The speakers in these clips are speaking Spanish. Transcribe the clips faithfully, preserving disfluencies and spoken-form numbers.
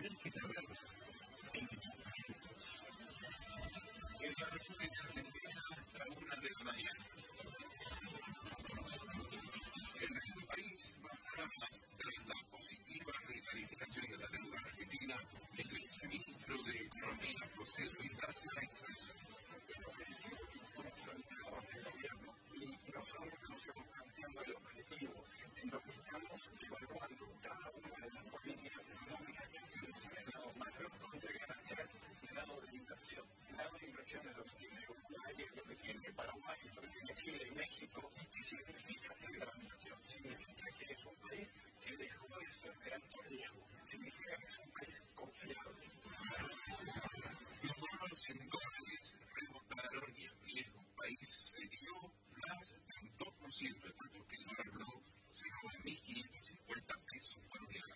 tenés que saber en minutos. En la República Argentina, a la una de la mañana. En el país más tras la positiva recalificación de la deuda argentina, el viceministro de Economía, José Luis Daza, expresó. Y no solamente nos hemos planteado el objetivo, sino que estamos evaluando cada una de las políticas económicas que hacemos en el lado macro contra ganancial, el lado de inversión. El lado de inversión es lo que tiene Uruguay, es lo que tiene Paraguay, es lo que tiene Chile y México. ¿Qué significa hacer gran inversión? Significa que es un país que dejó de ser de alto riesgo. Significa que es un país confiable. Los bonos en dólares rebotaron y el riesgo país se dio más de un dos por ciento, de tanto que el dólar blue cerró en mil quinientos cincuenta pesos por unidad.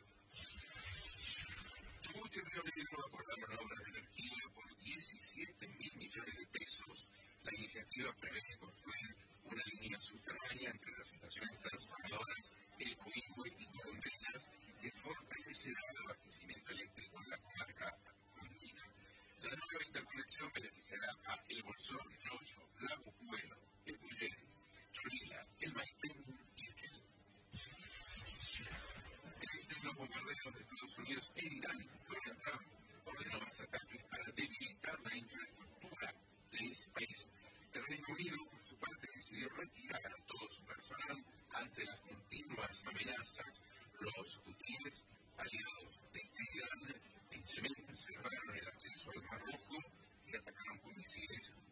Chubut y Río Negro acordaron obras de energía por diecisiete mil millones de pesos. La iniciativa prevé construir una línea subterránea entre las estaciones transformadoras El Coihue y Golondrinas que fortalecerá el abastecimiento eléctrico en la comarca andina. La nueva interconexión beneficiará a El Bolsón, Noyo, Lago Puelo, Epuyén, Cholila, El Maipén y Esquel. Crecen los bombardeos de Estados Unidos en Irán. Donald Trump ordenó más ataques para debilitar la infraestructura de ese país. El Reino Unido, por su parte, decidió retirar a todo su personal ante las continuas amenazas. Los hutíes, aliados de Irán, en Yemen cerraron el acceso al Mar Rojo y atacaron con misiles